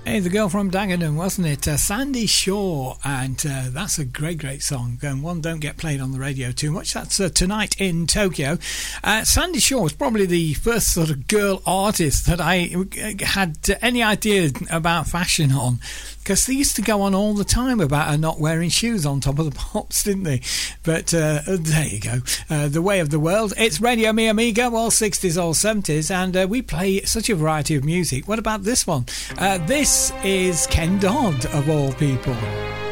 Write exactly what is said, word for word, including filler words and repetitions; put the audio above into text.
Hey, the girl from Dagenham, wasn't it? Uh, Sandy Shaw, and uh, that's a great, great song, and one don't get played on the radio too much. That's uh, Tonight in Tokyo. Uh, Sandy Shaw was probably the first sort of girl artist that I had any idea about fashion on, because they used to go on all the time about her not wearing shoes on top of the pops, didn't they? But uh, there you go. Uh, the way of the world. It's Radio Mi Amigo, all sixties, all seventies, and uh, we play such a variety of music. What about this one? Uh, this is Ken Dodd, of all people.